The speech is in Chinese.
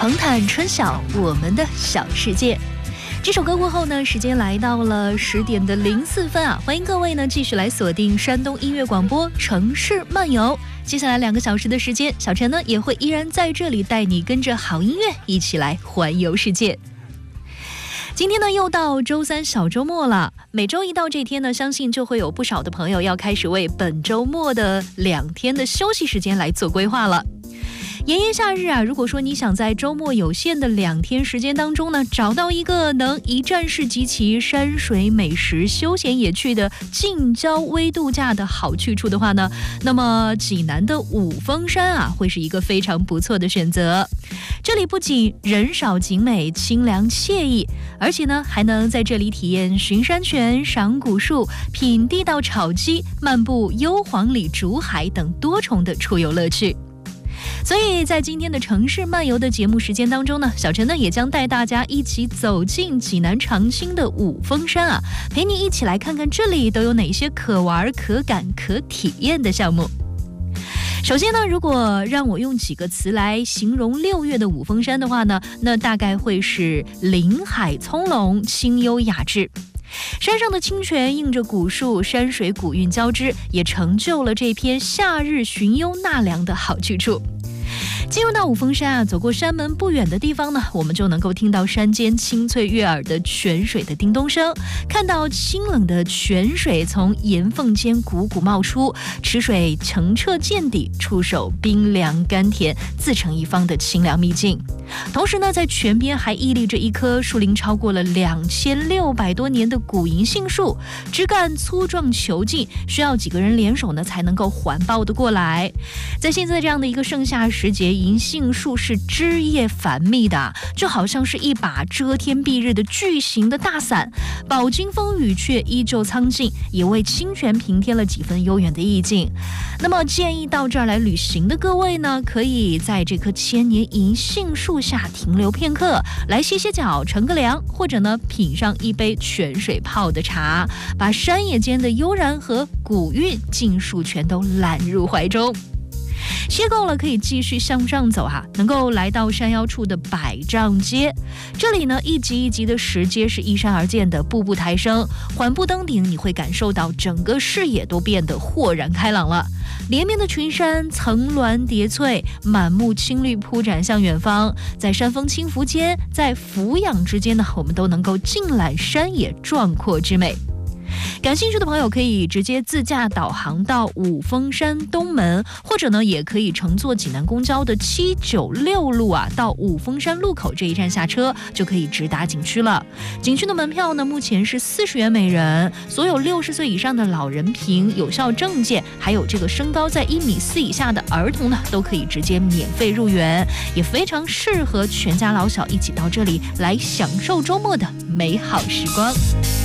长叹春晓，我们的小世界。这首歌过后呢，时间来到了10点的04分啊！欢迎各位呢继续来锁定山东音乐广播城市漫游。接下来2个小时的时间，小陈呢也会依然在这里带你跟着好音乐一起来环游世界。今天呢又到周三小周末了，每周一到这天呢，相信就会有不少的朋友要开始为本周末的2天的休息时间来做规划了。炎炎夏日啊，如果说你想在周末有限的2天时间当中呢，找到一个能一站式集齐山水美食、休闲野趣的近郊微度假的好去处的话呢，那么济南的五峰山啊，会是一个非常不错的选择。这里不仅人少景美、清凉惬意，而且呢，还能在这里体验巡山泉、赏古树、品地道炒鸡、漫步幽篁里竹海等多重的出游乐趣。所以在今天的城市漫游的节目时间当中呢，小陈呢也将带大家一起走进济南长青的五峰山啊，陪你一起来看看这里都有哪些可玩、可感、可体验的项目。首先呢，如果让我用几个词来形容6月的五峰山的话呢，那大概会是林海葱茏、清幽雅致。山上的清泉映着古树，山水古韵交织，也成就了这片夏日寻幽纳凉的好去处。进入到五峰山啊，走过山门不远的地方呢，我们就能够听到山间清脆悦耳的泉水的叮咚声，看到清冷的泉水从岩缝间汩汩冒出，池水澄澈见底，触手冰凉甘甜，自成一方的清凉秘境。同时呢，在泉边还屹立着一棵树龄超过了2600多年的古银杏树，枝干粗壮遒劲，需要几个人联手呢才能够环抱得过来。在现在这样的一个盛夏时节，银杏树是枝叶繁密的，就好像是一把遮天蔽日的巨型的大伞，饱经风雨却依旧苍劲，也为清泉平添了几分悠远的意境。那么建议到这儿来旅行的各位呢，可以在这棵千年银杏树下停留片刻，来歇歇脚、乘个凉，或者呢品上一杯泉水泡的茶，把山野间的悠然和古韵尽数全都揽入怀中。歇够了可以继续向上走啊，能够来到山腰处的百丈街。这里呢，一级一级的石阶是依山而建的，步步抬升，缓步登顶，你会感受到整个视野都变得豁然开朗了。连绵的群山层峦叠翠，满目青绿铺展向远方，在山峰轻拂间，在俯仰之间呢，我们都能够尽览山野壮阔之美。感兴趣的朋友可以直接自驾导航到五峰山东门，或者呢也可以乘坐济南公交的796路啊，到五峰山路口这一站下车，就可以直达景区了。景区的门票呢目前是40元每人，所有60岁以上的老人凭有效证件，还有这个身高在1.4米以下的儿童呢，都可以直接免费入园，也非常适合全家老小一起到这里来享受周末的美好时光。